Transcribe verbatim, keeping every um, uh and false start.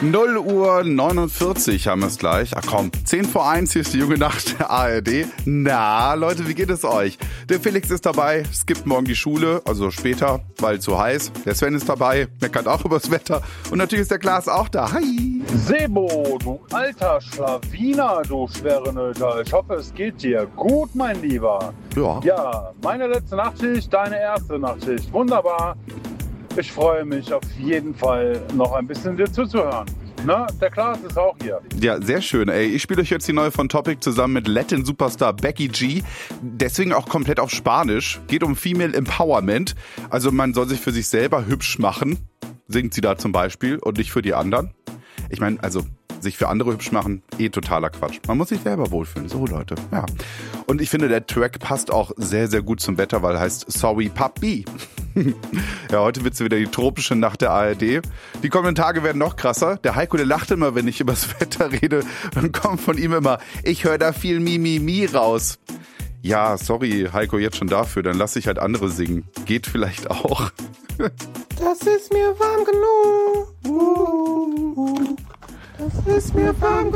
null Uhr neunundvierzig haben wir es gleich. Ach komm, zehn vor eins, hier ist die junge Nacht der A R D. Na, Leute, wie geht es euch? Der Felix ist dabei, skippt morgen die Schule, also später, weil zu heiß. Der Sven ist dabei, meckert auch übers Wetter. Und natürlich ist der Klaas auch da. Hi! Sebo, du alter Schlawiner, du Schwerenöter. Ich hoffe, es geht dir gut, mein Lieber. Ja. Ja, meine letzte Nachtschicht, deine erste Nachtschicht. Wunderbar. Ich freue mich auf jeden Fall, noch ein bisschen dir zuzuhören. Na, der Klaas ist auch hier. Ja, sehr schön, ey. Ich spiele euch jetzt die neue von Topic zusammen mit Latin-Superstar Becky G. Deswegen auch komplett auf Spanisch. Geht um Female Empowerment. Also man soll sich für sich selber hübsch machen, singt sie da zum Beispiel, und nicht für die anderen. Ich meine, also sich für andere hübsch machen, eh totaler Quatsch. Man muss sich selber wohlfühlen. So, Leute, ja. Und ich finde, der Track passt auch sehr, sehr gut zum Wetter, weil er heißt Sorry Papi. Ja, heute wird's wieder die tropische Nacht der A R D. Die kommenden Tage werden noch krasser. Der Heiko, der lacht immer, wenn ich über das Wetter rede. Dann kommt von ihm immer, ich höre da viel Mi, Mi, Mi raus. Ja, sorry, Heiko, jetzt schon dafür. Dann lass ich halt andere singen. Geht vielleicht auch. Das ist mir warm genug. Das ist mir warm genug.